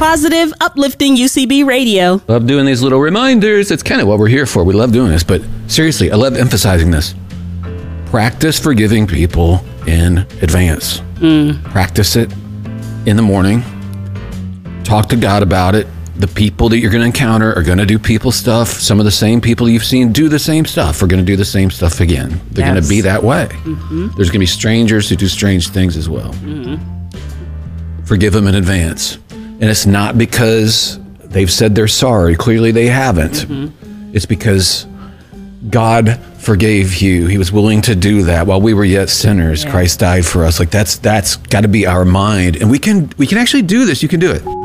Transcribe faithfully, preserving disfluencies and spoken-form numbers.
Positive, uplifting U C B radio. Love doing these little reminders. It's kind of what we're here for. We love doing this, but seriously, I love emphasizing this. Practice forgiving people in advance. Mm. Practice it in the morning. Talk to God about it. The people that you're going to encounter are going to do people stuff. Some of the same people you've seen do the same stuff are going to do the same stuff again. They're yes. going to be that way. Mm-hmm. There's going to be strangers who do strange things as well. Mm-hmm. Forgive them in advance. And it's not because they've said they're sorry. Clearly they haven't. Mm-hmm. It's because God forgave you. He was willing to do that while we were yet sinners. Yeah. Christ died for us. Like that's that's got to be our mind. And we can we can actually do this. You can do it.